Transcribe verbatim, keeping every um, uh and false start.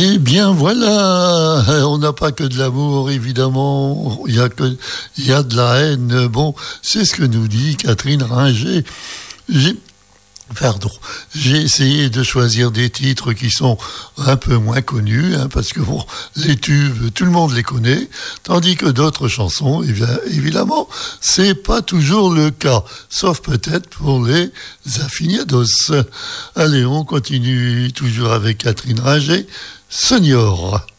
Eh bien voilà, on n'a pas que de l'amour évidemment, il y a que il y a de la haine. Bon, c'est ce que nous dit Catherine Ringer. J'ai Pardon, j'ai essayé de choisir des titres qui sont un peu moins connus, hein, parce que bon, les tubes, tout le monde les connaît, tandis que d'autres chansons, eh bien, évidemment, c'est pas toujours le cas, sauf peut-être pour les afinados. Allez, on continue toujours avec Catherine Ringer, Senior.